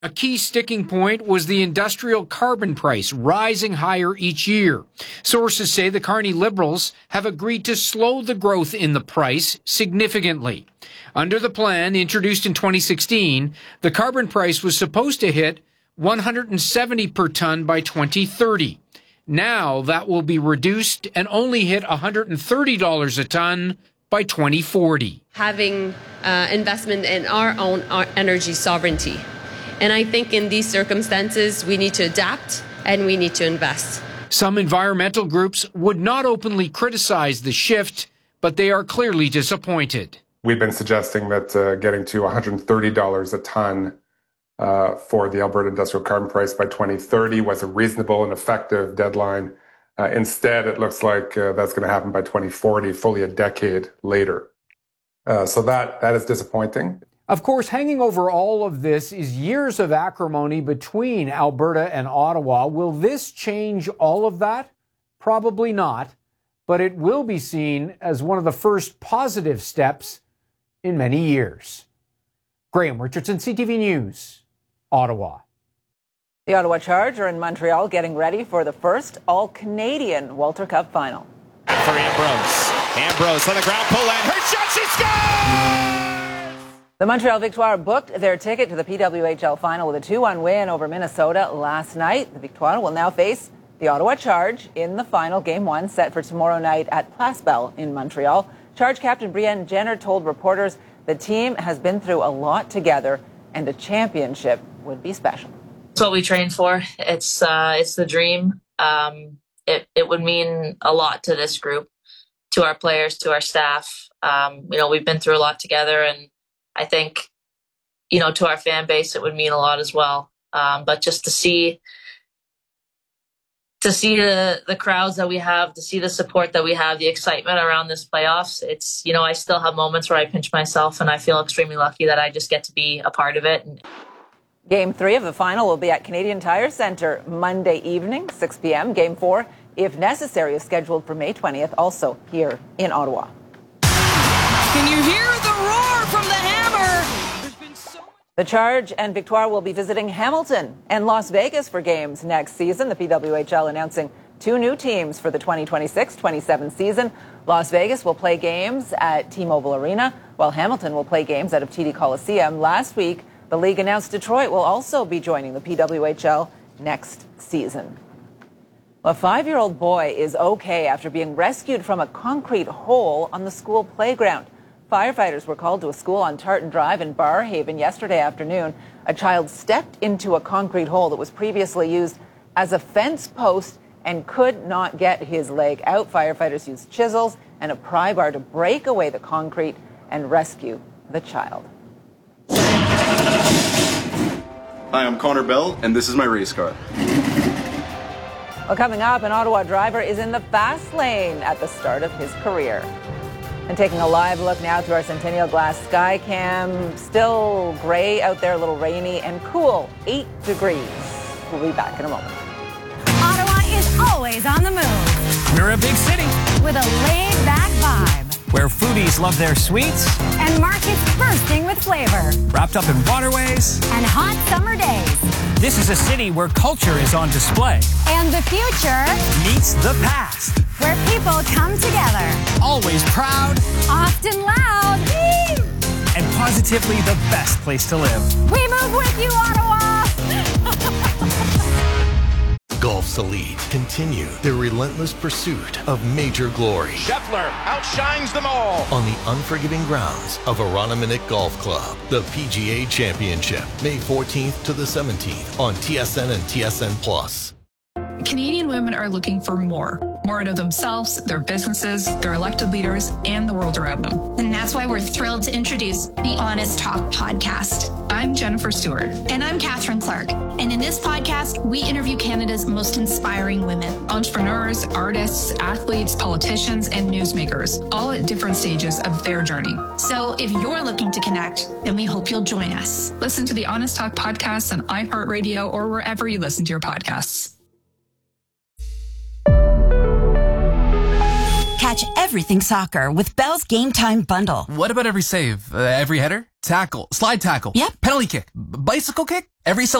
A key sticking point was the industrial carbon price rising higher each year. Sources say the Carney Liberals have agreed to slow the growth in the price significantly. Under the plan introduced in 2016, the carbon price was supposed to hit $170 per ton by 2030. Now that will be reduced and only hit $130 a ton by 2040. Having investment in our own energy sovereignty. And I think in these circumstances, we need to adapt and we need to invest. Some environmental groups would not openly criticize the shift, but they are clearly disappointed. We've been suggesting that getting to $130 a ton for the Alberta industrial carbon price by 2030 was a reasonable and effective deadline. Instead, it looks like that's going to happen by 2040, fully a decade later. So that is disappointing. Of course, hanging over all of this is years of acrimony between Alberta and Ottawa. Will this change all of that? Probably not, but it will be seen as one of the first positive steps in many years. Graham Richardson, CTV News, Ottawa. The Ottawa Charge are in Montreal getting ready for the first all-Canadian Walter Cup final. For Ambrose. Ambrose on the ground, pull in. Her shot, she scores! The Montreal Victoire booked their ticket to the PWHL final with a 2-1 win over Minnesota last night. The Victoire will now face the Ottawa Charge in the final, Game 1, set for tomorrow night at Place Bell in Montreal. Charge captain Brienne Jenner told reporters the team has been through a lot together and a championship would be special. It's what we train for. It's the dream. It would mean a lot to this group, to our players, to our staff. We've been through a lot together, and I think, to our fan base, it would mean a lot as well. But just to see the crowds that we have, to see the support that we have, the excitement around this playoffs, it's, I still have moments where I pinch myself, and I feel extremely lucky that I just get to be a part of it. Game 3 of the final will be at Canadian Tire Centre Monday evening, 6 p.m. Game 4, if necessary, is scheduled for May 20th, also here in Ottawa. Can you hear the roar from the hammer? The Charge and Victoire will be visiting Hamilton and Las Vegas for games next season. The PWHL announcing 2 new teams for the 2026-27 season. Las Vegas will play games at T-Mobile Arena, while Hamilton will play games at TD Coliseum. Last week, the league announced Detroit will also be joining the PWHL next season. A 5-year-old boy is okay after being rescued from a concrete hole on the school playground. Firefighters were called to a school on Tartan Drive in Barrhaven yesterday afternoon. A child stepped into a concrete hole that was previously used as a fence post and could not get his leg out. Firefighters used chisels and a pry bar to break away the concrete and rescue the child. Hi, I'm Connor Bell, and this is my race car. Well, coming up, an Ottawa driver is in the fast lane at the start of his career. And taking a live look now through our Centennial Glass sky cam. Still gray out there, a little rainy and cool, 8 degrees. We'll be back in a moment. Ottawa is always on the move. We're a big city with a laid-back vibe, where foodies love their sweets and markets bursting with flavor, wrapped up in waterways and hot summer days. This is a city where culture is on display. And the future meets the past. Where people come together. Always proud. Often loud. Woo! And positively the best place to live. We move with you, Ottawa! Golf's elite continue their relentless pursuit of major glory. Scheffler outshines them all. On the unforgiving grounds of Aroniminick Golf Club, the PGA Championship, May 14th to the 17th on TSN and TSN+. Canadian women are looking for more out of themselves, their businesses, their elected leaders, and the world around them. And that's why we're thrilled to introduce the Honest Talk podcast. I'm Jennifer Stewart. And I'm Catherine Clark. And in this podcast, we interview Canada's most inspiring women. Entrepreneurs, artists, athletes, politicians, and newsmakers, all at different stages of their journey. So if you're looking to connect, then we hope you'll join us. Listen to the Honest Talk podcast on iHeartRadio or wherever you listen to your podcasts. Catch everything soccer with Bell's Game Time Bundle. What about every save? Every header? Tackle. Slide tackle. Yep. Penalty kick. Bicycle kick. Every